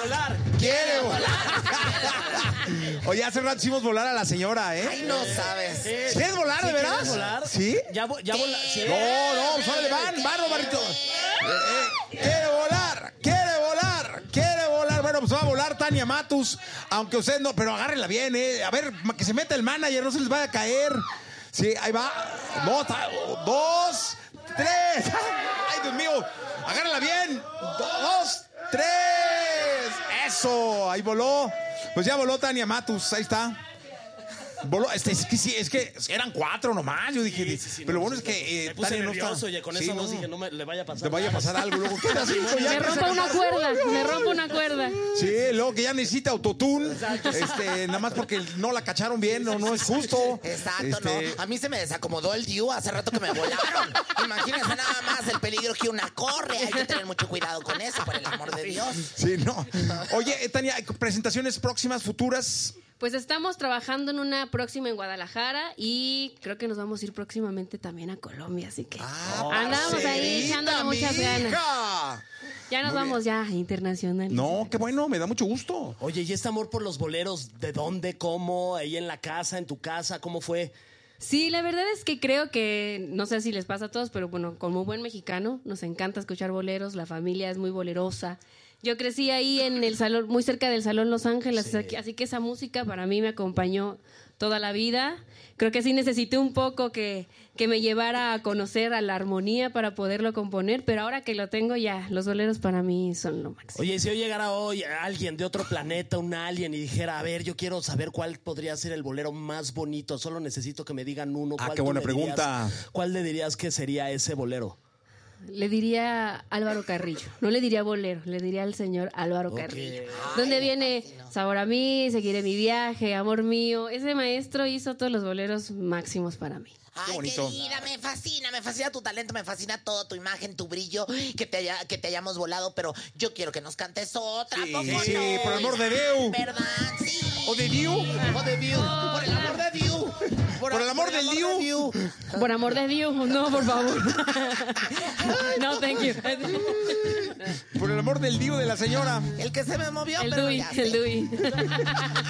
volar. quiere volar. Oye, hace rato hicimos volar a la señora, ¿eh? Ay, no sabes. ¿Quieres volar, de veras? ¿Quieres volar? ¿Sí? Ya volar. Sí. No, pues órale, van, Romarito. Quiere volar, quiere volar, quiere volar. Bueno, pues va a volar Tania Matus, aunque usted no, pero agárrenla bien, A ver, que se meta el manager, no se les vaya a caer. Sí, ahí va. Dos, tres. Ay, Dios mío. Agárrenla bien. Dos, tres. Eso, ahí voló. Pues ya voló Tania Matus, ahí está. Voló, es que eran 4 nomás. Yo dije, pero lo bueno es que me puse Tania nervioso, no está. y con eso no dije, no le vaya a pasar. Te vaya a pasar algo, luego queda 5 ya. Me rompo una cuerda. Sí, luego que ya necesita autotune. Nada más porque no la cacharon bien, no es justo. Exacto, no. A mí se me desacomodó el Diu hace rato que me volaron. Imagínense nada más el peligro que una corre. Hay que tener mucho cuidado con eso, por el amor de Dios. Sí, no. Oye, Tania, presentaciones próximas, futuras. Pues estamos trabajando en una próxima en Guadalajara y creo que nos vamos a ir próximamente también a Colombia, así que andamos ahí echándole muchas ganas. Ya nos vamos ya internacional. No, qué bueno, me da mucho gusto. Oye, ¿y este amor por los boleros? ¿De dónde? ¿Cómo? ¿Ahí en la casa? ¿En tu casa? ¿Cómo fue? Sí, la verdad es que creo que, no sé si les pasa a todos, pero bueno, como buen mexicano, nos encanta escuchar boleros, la familia es muy bolerosa. Yo crecí ahí en el salón, muy cerca del Salón Los Ángeles, sí. Así que esa música para mí me acompañó toda la vida. Creo que sí necesité un poco que me llevara a conocer a la armonía para poderlo componer, pero ahora que lo tengo ya, los boleros para mí son lo máximo. Oye, si hoy llegara hoy alguien de otro planeta, un alien, y dijera, a ver, yo quiero saber cuál podría ser el bolero más bonito, solo necesito que me digan uno. Ah, qué buena pregunta. ¿Cuál le dirías que sería ese bolero? Le diría Álvaro Carrillo. No le diría bolero, le diría al señor Álvaro Carrillo. Donde viene Sabor a mí, Seguiré mi viaje, Amor mío. Ese maestro hizo todos los boleros máximos para mí. Ay, querida, me fascina tu talento, me fascina todo, tu imagen, tu brillo, que te hayamos volado, pero yo quiero que nos cantes otra. Sí, ¿Cómo sí, no? por el amor de Dios. ¿Verdad? Sí. ¿O de Dios? O de Dios. Por el amor de Dios. Por el amor del Dios. Por amor de Dios, no, por favor. No, thank you. Por el amor del Dios de la señora. El que se me movió, El pero Dui, ya sé. el Dui.